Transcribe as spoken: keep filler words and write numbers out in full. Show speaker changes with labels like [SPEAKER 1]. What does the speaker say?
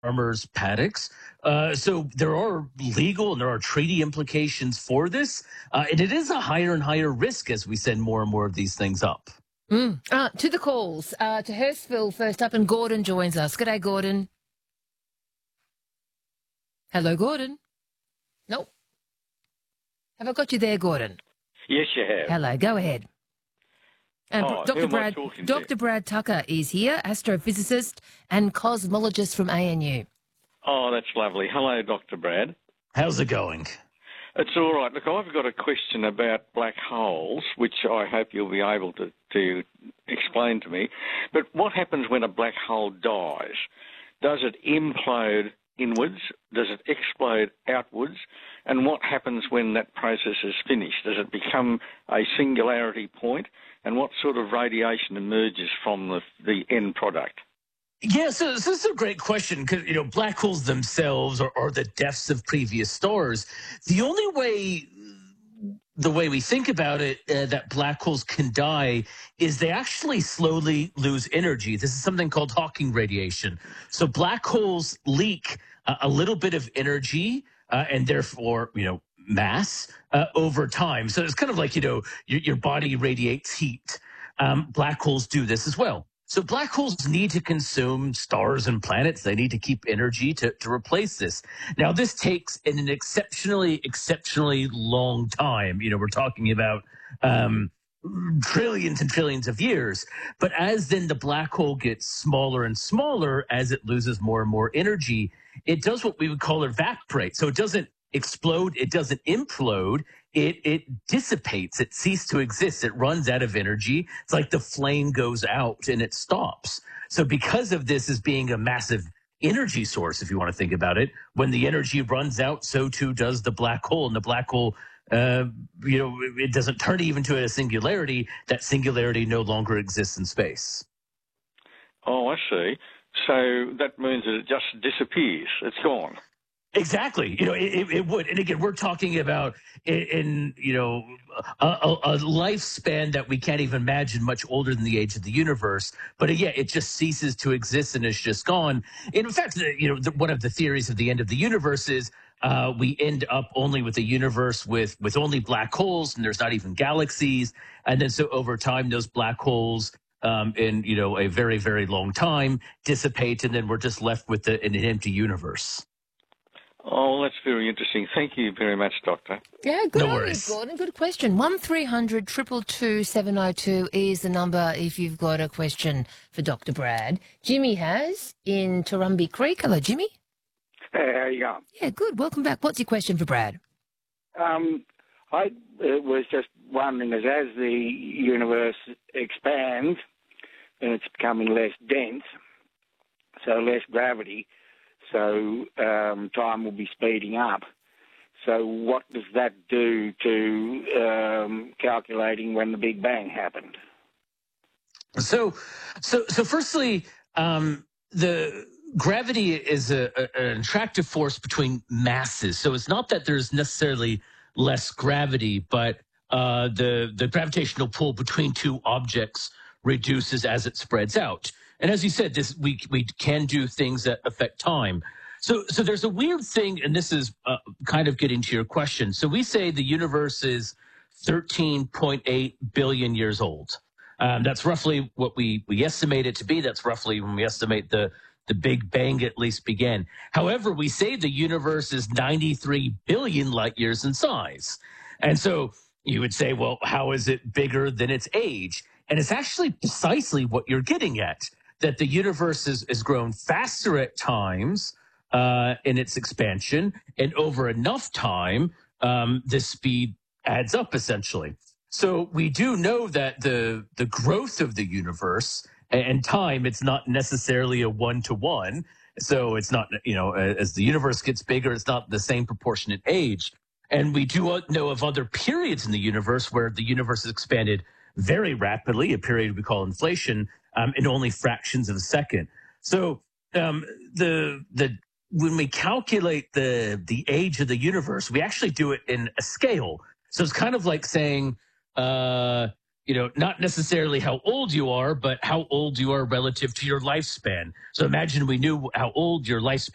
[SPEAKER 1] farmers' paddocks. Uh, so there are legal and there are treaty implications for this. Uh, and it is a higher and higher risk as we send more and more of these things up.
[SPEAKER 2] Mm. Uh, to the calls, uh, to Hurstville first up, and Gordon joins us. G'day, Gordon. Hello, Gordon. Nope. Have I got you there, Gordon?
[SPEAKER 3] Yes, you have.
[SPEAKER 2] Hello, go ahead. And
[SPEAKER 3] Oh, who
[SPEAKER 2] Doctor
[SPEAKER 3] am I
[SPEAKER 2] Brad,
[SPEAKER 3] talking to?
[SPEAKER 2] Doctor Brad Tucker is here, astrophysicist and cosmologist from A N U.
[SPEAKER 3] Oh, that's lovely. Hello, Doctor Brad.
[SPEAKER 1] How's it going?
[SPEAKER 3] It's all right. Look, I've got a question about black holes, which I hope you'll be able to, to explain to me. But what happens when a black hole dies? Does it implode inwards? Does it explode outwards? And what happens when that process is finished? Does it become a singularity point? And what sort of radiation emerges from the, the end product?
[SPEAKER 1] Yeah, so, so this is a great question because, you know, black holes themselves are, are the depths of previous stars. The only way, the way we think about it, uh, that black holes can die is they actually slowly lose energy. This is something called Hawking radiation. So black holes leak uh, a little bit of energy uh, and therefore, you know, mass uh, over time. So it's kind of like, you know, your, your body radiates heat. Um, black holes do this as well. So black holes need to consume stars and planets. They need to keep energy to, to replace this. Now, this takes in an exceptionally, exceptionally long time. You know, we're talking about um, trillions and trillions of years. But as then the black hole gets smaller and smaller, as it loses more and more energy, it does what we would call evaporate. So it doesn't explode, it doesn't implode, it it dissipates, it ceases to exist, it runs out of energy. It's like the flame goes out and it stops. So because of this as being a massive energy source, if you want to think about it, when the energy runs out, so too does the black hole. And the black hole, uh, you know, it doesn't turn even to a singularity. That singularity no longer exists in space.
[SPEAKER 3] Oh, I see. So that means that it just disappears. It's gone.
[SPEAKER 1] Exactly. You know, it, it would. And again, we're talking about in, in you know, a, a, a lifespan that we can't even imagine, much older than the age of the universe. But uh, yeah, it just ceases to exist and is just gone. And in fact, you know, the, one of the theories of the end of the universe is uh, we end up only with a universe with, with only black holes, and there's not even galaxies. And then so over time, those black holes um, in, you know, a very, very long time dissipate, and then we're just left with the, an empty universe.
[SPEAKER 3] Oh, that's very interesting. Thank you very much, Doctor.
[SPEAKER 2] Yeah, good
[SPEAKER 1] No
[SPEAKER 2] on
[SPEAKER 1] worries.
[SPEAKER 2] you, Gordon. Good question. one three hundred two two two seven oh two is the number if you've got a question for Doctor Brad. Jimmy has in Turrumbie Creek. Hello, Jimmy.
[SPEAKER 4] Hey, how you going?
[SPEAKER 2] Yeah, good. Welcome back. What's your question for Brad?
[SPEAKER 4] Um, I uh, was just wondering, as as the universe expands and it's becoming less dense, so less gravity, so um, time will be speeding up. So what does that do to um, calculating when the Big Bang happened?
[SPEAKER 1] So, so, so, firstly, um, the gravity is a, a, an attractive force between masses. So it's not that there's necessarily less gravity, but uh, the the gravitational pull between two objects reduces as it spreads out. And as you said, this we we can do things that affect time. So, so there's a weird thing, and this is uh, kind of getting to your question. So we say the universe is thirteen point eight billion years old. Um, that's roughly what we, we estimate it to be. That's roughly when we estimate the, the Big Bang at least began. However, we say the universe is ninety-three billion light years in size. And so you would say, well, how is it bigger than its age? And it's actually precisely what you're getting at, that the universe has, has grown faster at times uh, in its expansion, and over enough time, um, the speed adds up essentially. So we do know that the the growth of the universe and time, it's not necessarily a one-to-one. So it's not, you know, as the universe gets bigger, it's not the same proportionate age. And we do know of other periods in the universe where the universe has expanded very rapidly, a period we call inflation, um, in only fractions of a second. So um, the the when we calculate the the age of the universe, we actually do it in a scale. So it's kind of like saying, uh, you know, not necessarily how old you are, but how old you are relative to your lifespan. So imagine we knew how old your lifespan